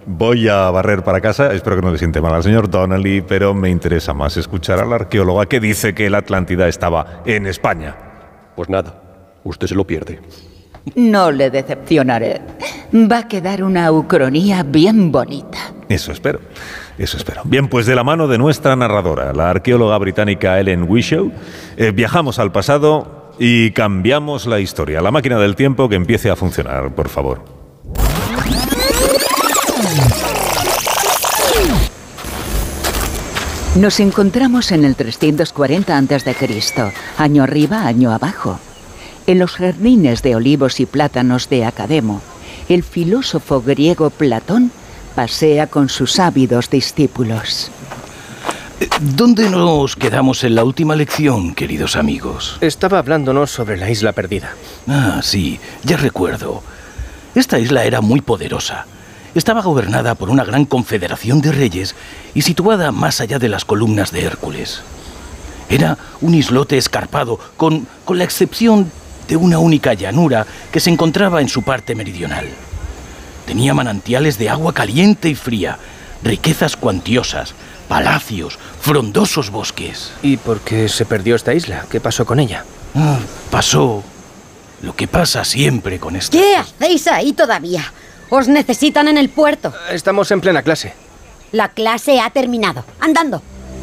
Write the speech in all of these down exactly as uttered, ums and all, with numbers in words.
Voy a barrer para casa, espero que no le siente mal al señor Donnelly, pero me interesa más escuchar a la arqueóloga que dice que la Atlántida estaba en España. Pues nada, usted se lo pierde. No le decepcionaré. Va a quedar una ucronía bien bonita. Eso espero, eso espero. Bien, pues de la mano de nuestra narradora, la arqueóloga británica Ellen Whishaw, eh, viajamos al pasado y cambiamos la historia. La máquina del tiempo que empiece a funcionar, por favor. Nos encontramos en el trescientos cuarenta antes de Cristo, año arriba, año abajo. En los jardines de olivos y plátanos de Academo, el filósofo griego Platón pasea con sus ávidos discípulos. ¿Dónde nos quedamos en la última lección, queridos amigos? Estaba hablándonos sobre la isla perdida. Ah, sí, ya recuerdo. Esta isla era muy poderosa. Estaba gobernada por una gran confederación de reyes y situada más allá de las columnas de Hércules. Era un islote escarpado, con, con la excepción de una única llanura que se encontraba en su parte meridional. Tenía manantiales de agua caliente y fría, riquezas cuantiosas, palacios, frondosos bosques. ¿Y por qué se perdió esta isla? ¿Qué pasó con ella? Ah, pasó lo que pasa siempre con esta. ¿Qué hacéis ahí todavía? Os necesitan en el puerto. Estamos en plena clase. La clase ha terminado. Andando.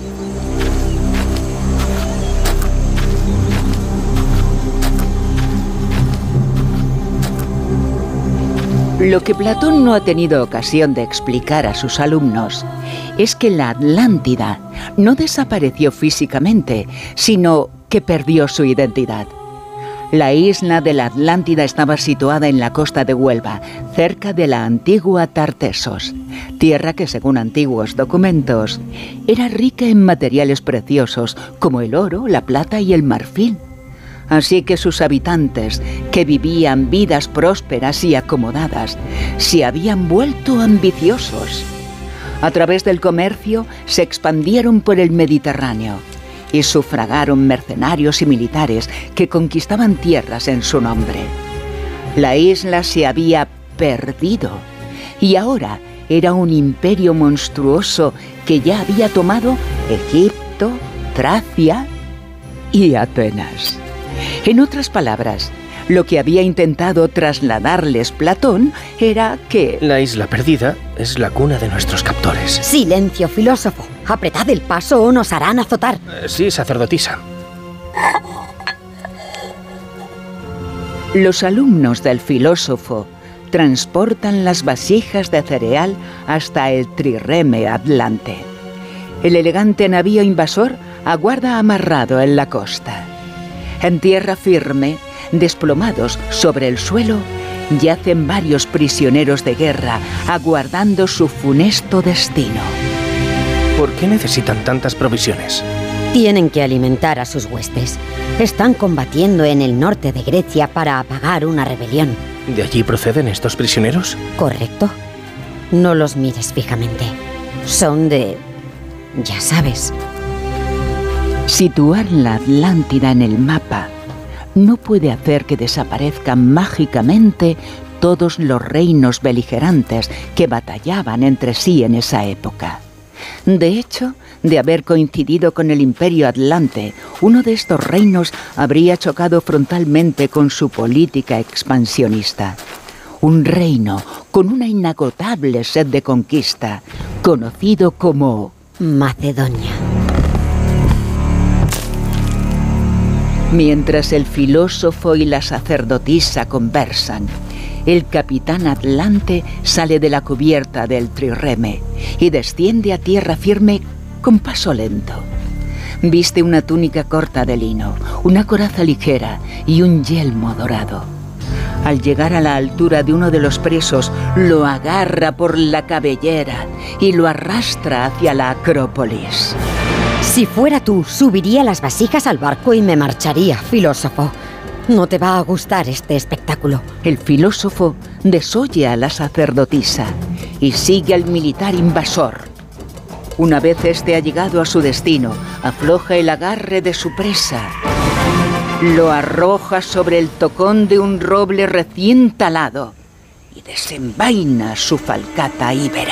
Lo que Platón no ha tenido ocasión de explicar a sus alumnos es que la Atlántida no desapareció físicamente, sino que perdió su identidad. La isla de la Atlántida estaba situada en la costa de Huelva, cerca de la antigua Tartesos, tierra que, según antiguos documentos, era rica en materiales preciosos como el oro, la plata y el marfil. Así que sus habitantes, que vivían vidas prósperas y acomodadas, se habían vuelto ambiciosos. A través del comercio se expandieron por el Mediterráneo y sufragaron mercenarios y militares que conquistaban tierras en su nombre. La isla se había perdido y ahora era un imperio monstruoso que ya había tomado Egipto, Tracia y Atenas. En otras palabras, lo que había intentado trasladarles Platón era que... La isla perdida es la cuna de nuestros captores. Silencio, filósofo. Apretad el paso o nos harán azotar. Eh, sí, sacerdotisa. Los alumnos del filósofo transportan las vasijas de cereal hasta el trireme Atlante. El elegante navío invasor aguarda amarrado en la costa. En tierra firme, desplomados sobre el suelo, yacen varios prisioneros de guerra aguardando su funesto destino. ¿Por qué necesitan tantas provisiones? Tienen que alimentar a sus huestes. Están combatiendo en el norte de Grecia para apagar una rebelión. ¿De allí proceden estos prisioneros? Correcto. No los mires fijamente. Son de... ya sabes. Situar la Atlántida en el mapa no puede hacer que desaparezcan mágicamente todos los reinos beligerantes que batallaban entre sí en esa época. De hecho, de haber coincidido con el Imperio Atlante, uno de estos reinos habría chocado frontalmente con su política expansionista. Un reino con una inagotable sed de conquista, conocido como Macedonia. Mientras el filósofo y la sacerdotisa conversan, el capitán Atlante sale de la cubierta del trireme y desciende a tierra firme con paso lento. Viste una túnica corta de lino, una coraza ligera y un yelmo dorado. Al llegar a la altura de uno de los presos, lo agarra por la cabellera y lo arrastra hacia la Acrópolis. Si fuera tú, subiría las vasijas al barco y me marcharía, filósofo. No te va a gustar este espectáculo. El filósofo desoye a la sacerdotisa y sigue al militar invasor. Una vez éste ha llegado a su destino, afloja el agarre de su presa. Lo arroja sobre el tocón de un roble recién talado y desenvaina su falcata íbera.